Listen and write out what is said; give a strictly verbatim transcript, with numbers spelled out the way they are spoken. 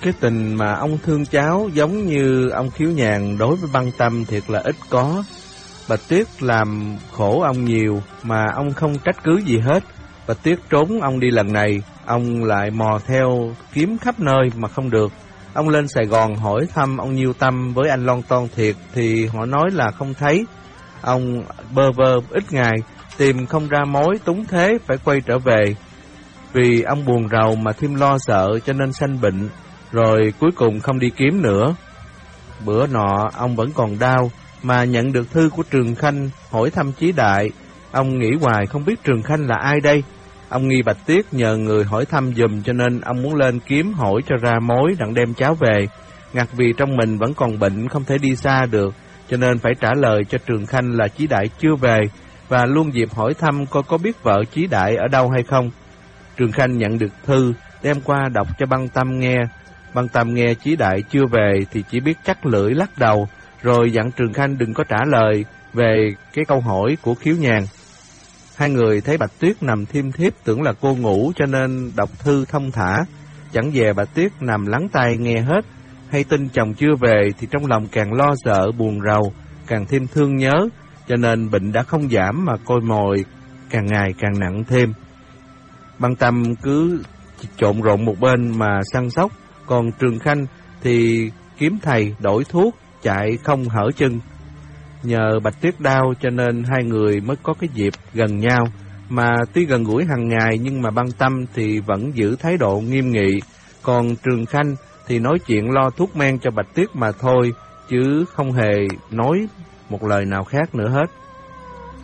Cái tình mà ông thương cháu giống như ông Khiếu Nhàn đối với Băng Tâm thiệt là ít có. Bạch Tuyết làm khổ ông nhiều mà ông không trách cứ gì hết. Bạch Tuyết trốn ông đi lần này, ông lại mò theo kiếm khắp nơi mà không được. Ông lên Sài Gòn hỏi thăm ông Nhiêu Tâm với anh Lon Ton Thiệt thì họ nói là không thấy. Ông bơ vơ ít ngày, tìm không ra mối, túng thế phải quay trở về. Vì ông buồn rầu mà thêm lo sợ cho nên sanh bệnh, rồi cuối cùng không đi kiếm nữa. Bữa nọ ông vẫn còn đau mà nhận được thư của Trường Khanh hỏi thăm Chí Đại. Ông nghĩ hoài không biết Trường Khanh là ai đây. Ông nghi Bạch Tuyết nhờ người hỏi thăm giùm cho nên ông muốn lên kiếm hỏi cho ra mối đặng đem cháu về. Ngặt vì trong mình vẫn còn bệnh không thể đi xa được, cho nên phải trả lời cho Trường Khanh là Chí Đại chưa về, và luôn dịp hỏi thăm coi có biết vợ Chí Đại ở đâu hay không. Trường Khanh nhận được thư, đem qua đọc cho Băng Tâm nghe. Băng Tâm nghe Chí Đại chưa về thì chỉ biết chắc lưỡi lắc đầu, rồi dặn Trường Khanh đừng có trả lời về cái câu hỏi của Khiếu Nhàn. Hai người thấy Bạch Tuyết nằm thiêm thiếp tưởng là cô ngủ cho nên đọc thư thông thả. Chẳng dè Bạch Tuyết nằm lắng tai nghe hết. Hay tin chồng chưa về thì trong lòng càng lo sợ buồn rầu, càng thêm thương nhớ, cho nên bệnh đã không giảm mà côi mồi càng ngày càng nặng thêm. Băng Tâm cứ trộn rộn một bên mà săn sóc, còn Trường Khanh thì kiếm thầy đổi thuốc, chạy không hở chân. Nhờ Bạch Tuyết đau cho nên hai người mới có cái dịp gần nhau, mà tuy gần gũi hàng ngày nhưng mà Băng Tâm thì vẫn giữ thái độ nghiêm nghị, còn Trường Khanh thì nói chuyện lo thuốc men cho Bạch Tuyết mà thôi, chứ không hề nói một lời nào khác nữa hết.